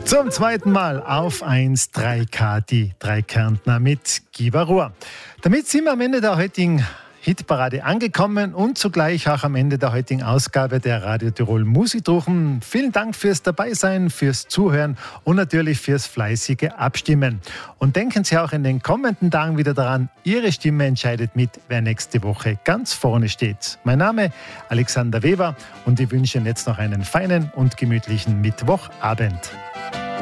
Zum zweiten Mal auf 1 3K, die drei Kärntner mit Giba Ruhr. Damit sind wir am Ende der heutigen Hitparade angekommen und zugleich auch am Ende der heutigen Ausgabe der Radio Tirol Musikdruchen. Vielen Dank fürs Dabeisein, fürs Zuhören und natürlich fürs fleißige Abstimmen. Und denken Sie auch in den kommenden Tagen wieder daran, Ihre Stimme entscheidet mit, wer nächste Woche ganz vorne steht. Mein Name Alexander Weber und ich wünsche Ihnen jetzt noch einen feinen und gemütlichen Mittwochabend.